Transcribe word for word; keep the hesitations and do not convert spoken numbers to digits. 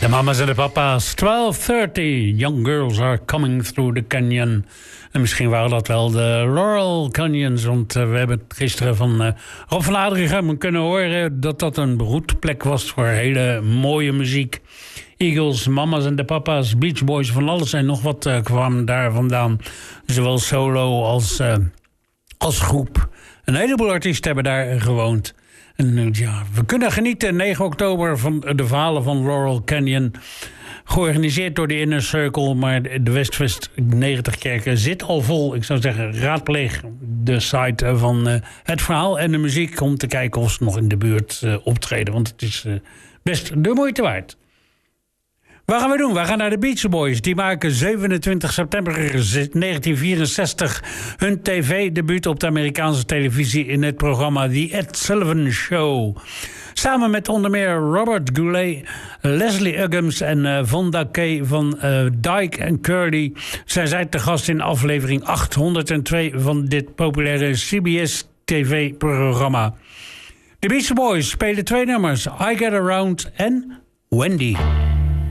De mama's en de papa's, twaalf dertig. Young girls are coming through the canyon. En misschien waren dat wel de Laurel Canyons. Want uh, we hebben gisteren van uh, Rob van Adrichem kunnen horen dat dat een broedplek was voor hele mooie muziek. Eagles, mama's en de papa's, Beach Boys, van alles en nog wat uh, kwam daar vandaan. Zowel solo als, uh, als groep. Een heleboel artiesten hebben daar gewoond. En ja, we kunnen genieten negen oktober van de verhalen van Laurel Canyon. Georganiseerd door de Inner Circle, maar de Westwest negentig kerken zit al vol. Ik zou zeggen, raadpleeg de site van uh, het verhaal en de muziek om te kijken of ze nog in de buurt uh, optreden. Want het is uh, best de moeite waard. Wat gaan we doen? We gaan naar de Beach Boys. Die maken zevenentwintig september negentien vierenzestig hun tv-debuut op de Amerikaanse televisie in het programma The Ed Sullivan Show. Samen met onder meer Robert Goulet, Leslie Uggams en uh, Vonda Kay van uh, Dyke en Curly zijn zij te gast in aflevering achthonderdtwee van dit populaire C B S-T V-programma. De Beach Boys spelen twee nummers, I Get Around en Wendy.